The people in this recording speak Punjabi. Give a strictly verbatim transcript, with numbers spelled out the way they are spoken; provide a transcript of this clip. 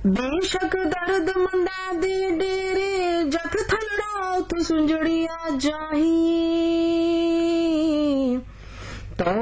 बेशक दर्द मंदा दे डेरे जग थलड़ा उत सुंजड़िया जाही तो